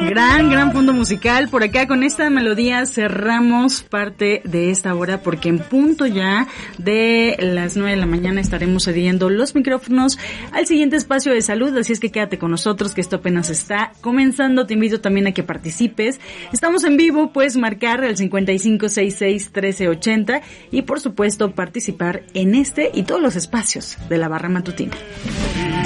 Gran fondo musical. Por acá con esta melodía cerramos parte de esta hora, porque en punto ya de las 9 de la mañana estaremos cediendo los micrófonos al siguiente espacio de salud, así es que quédate con nosotros, que esto apenas está comenzando. Te invito también a que participes. Estamos en vivo, puedes marcar el 5566-1380 y por supuesto participar en este y todos los espacios de la Barra Matutina.